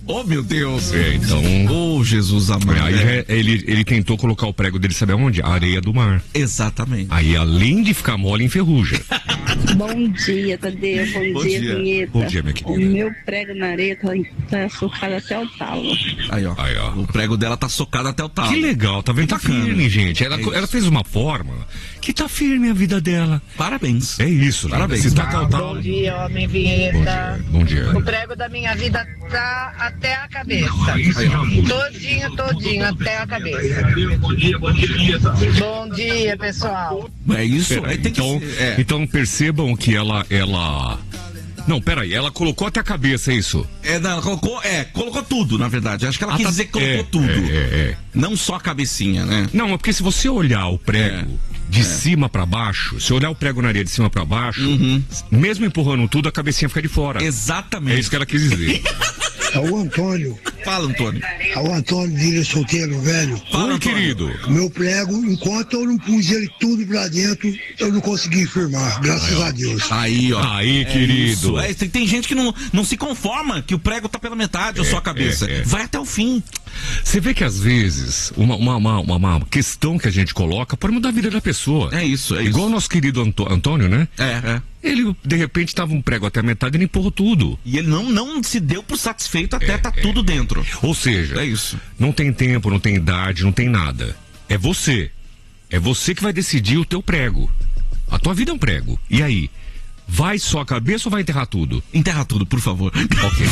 Oh, meu Deus. Então... Oh, Jesus amado. Aí ele tentou colocar o prego dele, sabe aonde? Areia do mar. Exatamente. Aí, além de ficar mole, enferruja. Bom dia, Tadeu. Bom dia, Vinheta. Bom dia, minha querida. O meu prego na areia tá socado até o talo. Aí, ó. O prego dela tá socado até o talo. Que legal, tá vendo? Tá firme, gente. Ela fez uma forma que tá firme a vida dela. Parabéns. É isso, parabéns. Se tacar o talo. Bom dia, homem Vinheta. Bom dia. O prego da minha vida tá até a cabeça. Todinho, até a cabeça. Bom dia, pessoal. É isso. Então percebam que ela... Não, peraí, ela colocou até a cabeça, é isso? Ela colocou tudo, na verdade. Acho que ela quis dizer que colocou tudo. Não só a cabecinha, né? Não, é porque se você olhar o prego de cima pra baixo, se olhar o prego na areia de cima pra baixo, mesmo empurrando tudo, a cabecinha fica de fora. Exatamente. É isso que ela quis dizer. É o Antônio. Fala, Antônio. É o Antônio de Ilha Solteiro, velho. Fala, querido. Meu prego, enquanto eu não pus ele tudo pra dentro, eu não consegui firmar, graças a Deus. Aí, ó. Aí, querido. Tem gente que não se conforma que o prego tá pela metade ou só a cabeça. Vai até o fim. Você vê que às vezes uma questão que a gente coloca pode mudar a vida da pessoa. É isso. Igual o nosso querido Antônio, né? Ele, de repente, tava um prego até a metade e ele empurrou tudo. E ele não se deu por satisfeito até tá tudo dentro. Ou seja, é isso. Não tem tempo, não tem idade, não tem nada. É você. É você que vai decidir o teu prego. A tua vida é um prego. E aí? Vai só a cabeça ou vai enterrar tudo? Enterra tudo, por favor. Ok.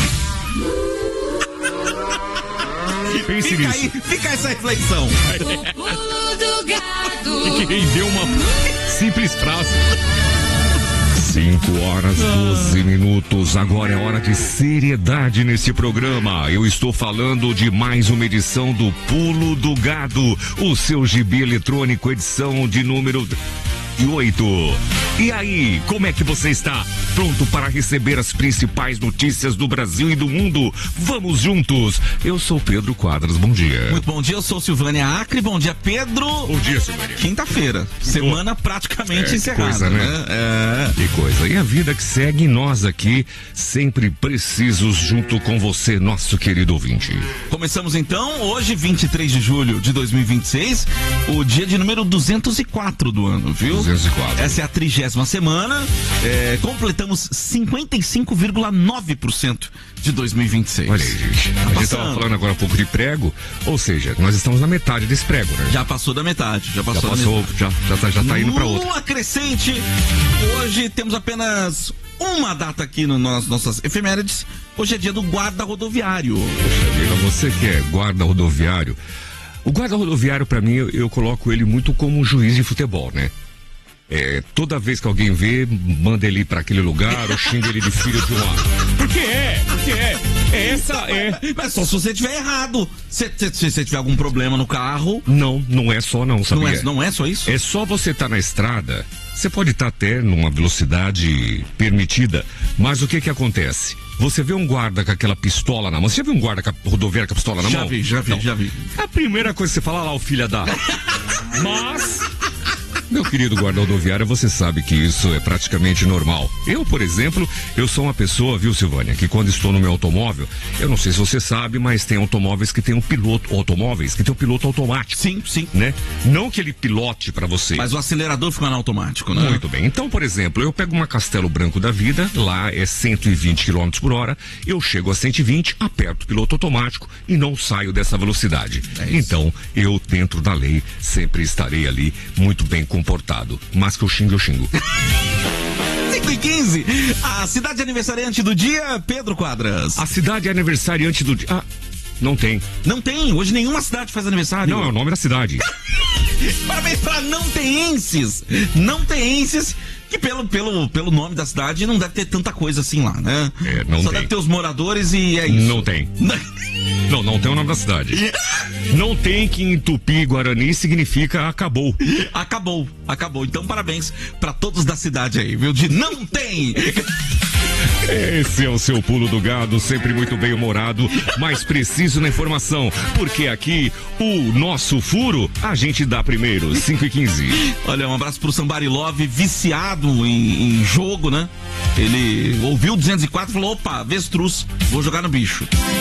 Pense nisso. Fica essa reflexão. O pulo do gado. Que rendeu uma simples frase. 5h12. Agora é hora de seriedade nesse programa. Eu estou falando de mais uma edição do Pulo do Gado, o seu gibi eletrônico, edição de número 8. E aí, como é que você está? Pronto para receber as principais notícias do Brasil e do mundo? Vamos juntos! Eu sou Pedro Quadras, bom dia. Muito bom dia, eu sou Silvânia Acre, bom dia, Pedro. Bom dia, Silvânia. Quinta-feira, semana praticamente encerrada. Que coisa, né? Que coisa. E a vida que segue, nós aqui, sempre precisos junto com você, nosso querido ouvinte. Começamos então, hoje, 23 de julho de 2026, o dia de número 204 do ano, viu? 204. Essa é a 30ª semana, completamos 55,9% de 2026. Olha aí, gente. A gente estava falando agora um pouco de prego, ou seja, nós estamos na metade desse prego, né? Já passou da metade, já tá indo para outra. Lua crescente, hoje temos apenas uma data aqui nas nossas efemérides, hoje é dia do guarda rodoviário. Poxa vida, você que é guarda rodoviário, o guarda rodoviário, para mim, eu coloco ele muito como juiz de futebol, né? Toda vez que alguém vê, manda ele para aquele lugar ou xinga ele de filho de uma. Porque Mas só se você estiver errado. Se você tiver algum problema no carro. Não é só não, sabia? Não é só isso? É só você estar na estrada. Você pode estar até numa velocidade permitida, mas o que acontece? Você vê um guarda com aquela pistola na mão. Você já viu um guarda rodoviário com a pistola na mão? Já vi. A primeira coisa que você fala lá, o filho da... Mas... Meu querido guarda rodoviário, você sabe que isso é praticamente normal. Eu, por exemplo, eu sou uma pessoa, viu, Silvânia, que quando estou no meu automóvel, eu não sei se você sabe, mas tem automóveis que tem um piloto automático. Sim. Né? Não que ele pilote pra você. Mas o acelerador fica no automático, né? Muito bem. Então, por exemplo, eu pego uma Castelo Branco da vida, lá é 120 km por hora, eu chego a 120, aperto o piloto automático e não saio dessa velocidade. Então, eu, dentro da lei, sempre estarei ali muito bem comportado. Mas que eu xingo. 5h15, a cidade aniversariante do dia, Pedro Quadras. A cidade aniversariante do dia... Não tem. Não tem? Hoje nenhuma cidade faz aniversário? Não, é o nome da cidade. Parabéns para não-teenses, que pelo nome da cidade não deve ter tanta coisa assim lá, né? Só deve ter os moradores e é isso. Não tem. Não tem o nome da cidade. Não tem, que em Tupi-Guarani significa acabou. Acabou. Então parabéns para todos da cidade aí, viu? De não tem! Esse é o seu Pulo do Gado, sempre muito bem humorado, mas preciso na informação, porque aqui o nosso furo a gente dá primeiro. 5h15. Olha, um abraço pro Somebody Love, viciado em jogo, né? Ele ouviu 204 e falou: opa, avestruz, vou jogar no bicho.